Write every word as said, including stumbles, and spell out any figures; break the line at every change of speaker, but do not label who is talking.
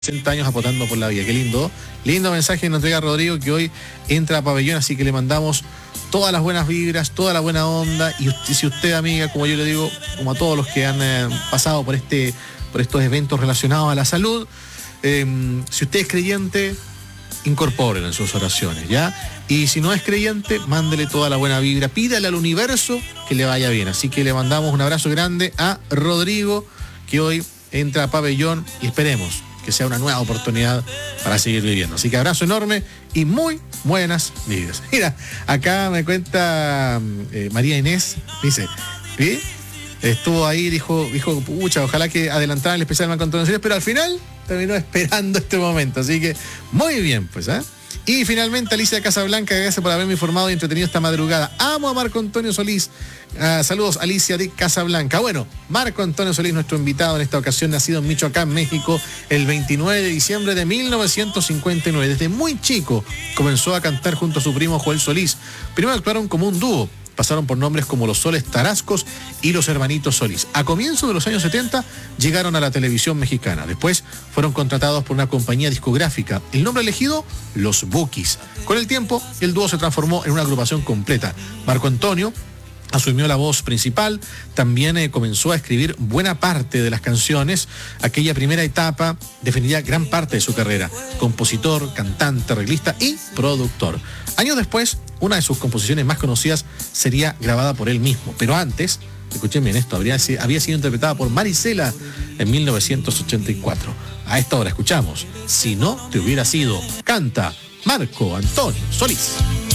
sesenta años apostando por la vida. Qué lindo, lindo mensaje nos entrega Rodrigo, que hoy entra a Pabellón, así que le mandamos todas las buenas vibras, toda la buena onda. Y usted, si usted, amiga, como yo le digo, como a todos los que han eh, pasado por este, por estos eventos relacionados a la salud, eh, si usted es creyente, incorpórenlo en sus oraciones, ¿ya? Y si no es creyente, mándele toda la buena vibra, pídale al universo que le vaya bien. Así que le mandamos un abrazo grande a Rodrigo, que hoy entra a Pabellón, y esperemos que sea una nueva oportunidad para seguir viviendo. Así que abrazo enorme y muy buenas vidas. Mira, acá me cuenta eh, María Inés, dice, ¿sí? Estuvo ahí, dijo, dijo, pucha, ojalá que adelantara el especial de Marco Antonio Solís, pero al final terminó esperando este momento. Así que muy bien, pues, ¿eh? Y finalmente Alicia de Casablanca, gracias por haberme informado y entretenido esta madrugada. Amo a Marco Antonio Solís. Uh, saludos, Alicia de Casablanca. Bueno, Marco Antonio Solís, nuestro invitado en esta ocasión, nacido en Michoacán, México, el veintinueve de diciembre de mil novecientos cincuenta y nueve. Desde muy chico comenzó a cantar junto a su primo Joel Solís. Primero actuaron como un dúo. Pasaron por nombres como los Soles Tarascos y los Hermanitos Solís. A comienzos de los años setenta llegaron a la televisión mexicana. Después fueron contratados por una compañía discográfica. El nombre elegido, Los Bukis. Con el tiempo, el dúo se transformó en una agrupación completa. Marco Antonio asumió la voz principal, también eh, comenzó a escribir buena parte de las canciones. Aquella primera etapa definiría gran parte de su carrera. Compositor, cantante, arreglista y productor. Años después, una de sus composiciones más conocidas sería grabada por él mismo. Pero antes, escuchen bien esto, habría, había sido interpretada por Marisela en mil novecientos ochenta y cuatro. A esta hora escuchamos Si no te hubiera sido, canta Marco Antonio Solís.